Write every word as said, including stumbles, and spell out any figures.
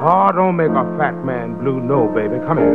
Oh, don't make a fat man blue. No, baby. Come here.